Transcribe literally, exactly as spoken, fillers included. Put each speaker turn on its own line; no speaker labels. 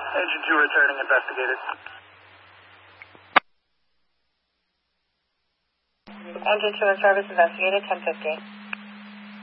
Agent two returning, investigated.
Engine two in service, investigated, ten fifty.